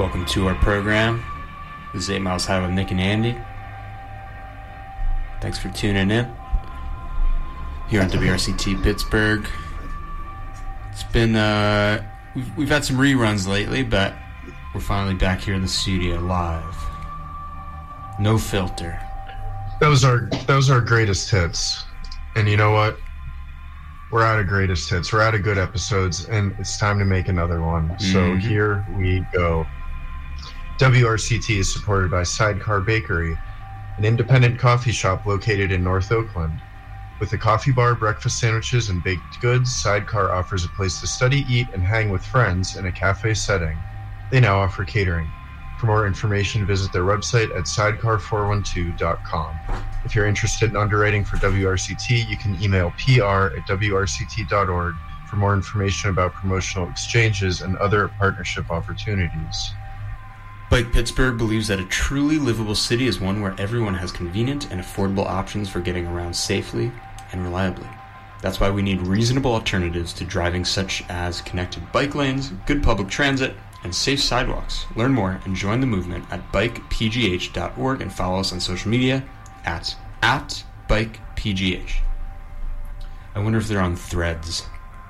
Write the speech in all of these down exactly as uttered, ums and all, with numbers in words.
Welcome to our program. This is eight Miles High with Nick and Andy. Thanks for tuning in here on W R C T Pittsburgh. It's been, uh, we've, we've had some reruns lately, but we're finally back here in the studio live. No filter. That was our, that was our greatest hits. And you know what? We're out of greatest hits. We're out of good episodes, and it's time to make another one. Mm-hmm. So here we go. W R C T is supported by Sidecar Bakery, an independent coffee shop located in North Oakland. With a coffee bar, breakfast sandwiches, and baked goods, Sidecar offers a place to study, eat, and hang with friends in a cafe setting. They now offer catering. For more information, visit their website at sidecar four one two dot com. If you're interested in underwriting for W R C T, you can email P R at W R C T dot org for more information about promotional exchanges and other partnership opportunities. Bike Pittsburgh believes that a truly livable city is one where everyone has convenient and affordable options for getting around safely and reliably. That's why we need reasonable alternatives to driving, such as connected bike lanes, good public transit, and safe sidewalks. Learn more and join the movement at bike p g h dot org and follow us on social media at, at bike p g h. I wonder if they're on Threads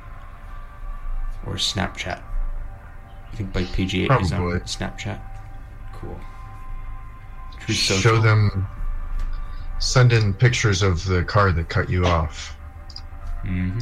or Snapchat. You think Bike P G H Probably. is on Snapchat? Cool. True Show social. them, send in pictures of the car that cut you off. Mm-hmm.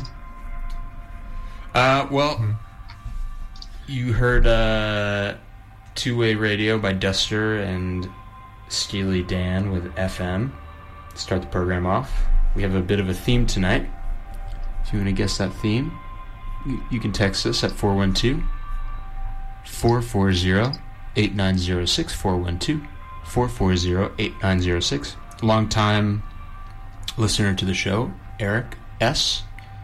Uh, well... Mm-hmm. You heard uh, Two-Way Radio by Duster and Steely Dan with F M. Start the program off. We have a bit of a theme tonight. If you want to guess that theme, you, you can text us at four one two, four four zero, eight nine zero six, four one two, four four zero, eight nine zero six. Long-time listener to the show, Eric S.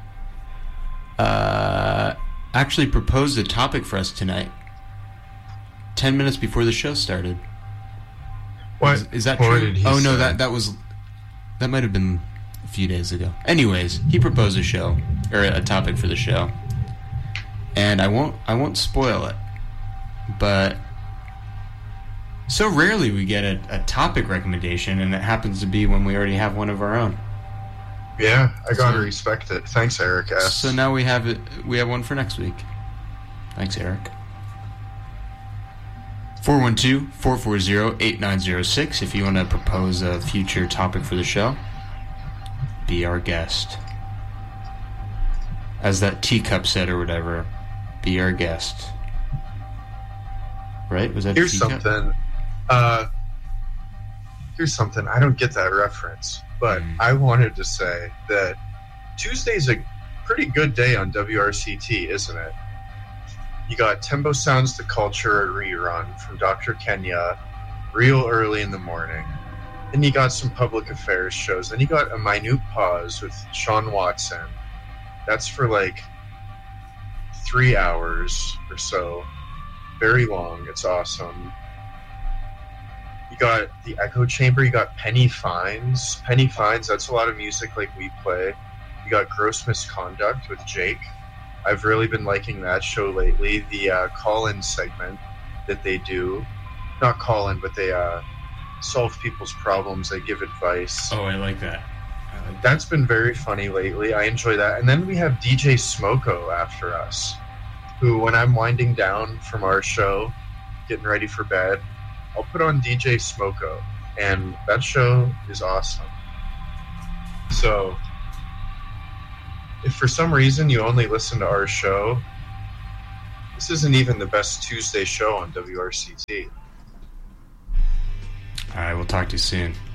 Uh... actually proposed a topic for us tonight ten minutes before the show started. What? Is, is that what true? Did he oh, no, say? that that was... That might have been a few days ago. Anyways, he proposed a show, or a topic for the show. And I won't I won't spoil it. But so rarely we get a, a topic recommendation, and it happens to be when we already have one of our own. Yeah, I gotta So- respect it. Thanks, Eric S. So now we have it. We have one for next week. Thanks, Eric. four one two, four four zero, eight nine zero six if you want to propose a future topic for the show. Be our guest. As that teacup said or whatever, be our guest. Right? Was that Here's teacup? something. Uh, here's something. I don't get that reference, but Mm. I wanted to say that Tuesday's a pretty good day on W R C T, isn't it? You got Tembo Sounds the Culture, a rerun from Doctor Kenya, real early in the morning. Then you got some public affairs shows. Then you got A Minute Pause with Sean Watson. That's for like three hours or so. Very long. It's awesome. You got the Echo Chamber. You got Penny Fines. Penny Fines, that's a lot of music like we play. You got Gross Misconduct with Jake. I've really been liking that show lately. The uh, call-in segment that they do. Not call-in, but they uh, solve people's problems. They give advice. Oh, I like that. I like that. That's been very funny lately. I enjoy that. And then we have D J Smoko after us, who, when I'm winding down from our show, getting ready for bed, I'll put on D J Smoko, and that show is awesome. So, if for some reason you only listen to our show, this isn't even the best Tuesday show on W R C T. All right, we'll talk to you soon.